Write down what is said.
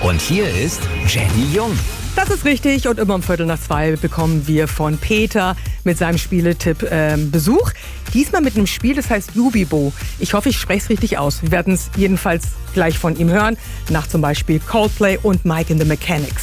Und hier ist Jenny Jung. Das ist richtig und immer um 1:15 bekommen wir von Peter mit seinem Spieletipp Besuch. Diesmal mit einem Spiel, das heißt Yubibo. Ich hoffe, ich spreche es richtig aus. Wir werden es jedenfalls gleich von ihm hören, nach zum Beispiel Coldplay und Mike and the Mechanics.